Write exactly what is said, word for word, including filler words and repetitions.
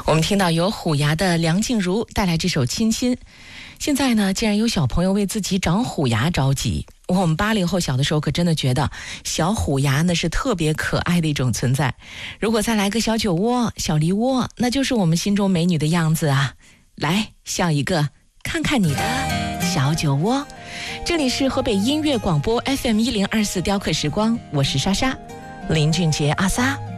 我们听到由虎牙的梁静茹带来这首《亲亲》。现在呢，竟然有小朋友为自己长虎牙着急。我们八零后小的时候可真的觉得小虎牙那是特别可爱的一种存在。如果再来个小酒窝、小梨窝，那就是我们心中美女的样子啊！来，像一个看看你的小酒窝。这里是河北音乐广播 F M 一零二四雕刻时光，我是莎莎，林俊杰阿撒。